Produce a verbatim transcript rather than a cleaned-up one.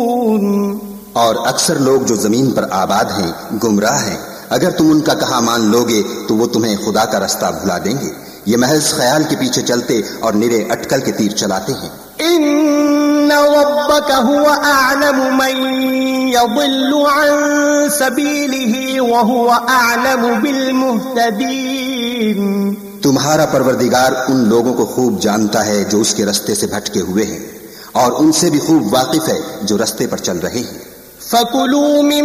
और अक्सर लोग जो जमीन पर आबाद हैं गुमराह हैं, अगर तुम उनका कहा मान लोगे तो वो तुम्हें खुदा का रास्ता भुला देंगे। ये महज ख्याल के पीछे चलते और निरे अटकल के तीर चलाते हैं। इन्ना रब्बका हुवा अअलमु मन यदिल्लु अन सबीलिही व हुवा अअलमु बिल मुहतदीन। तुम्हारा परवरदिगार उन लोगों को खूब जानता है जो उसके रास्ते से भटके हुए हैं, और उनसे भी खूब वाकिफ है जो रास्ते पर चल रहे हैं। फकुलू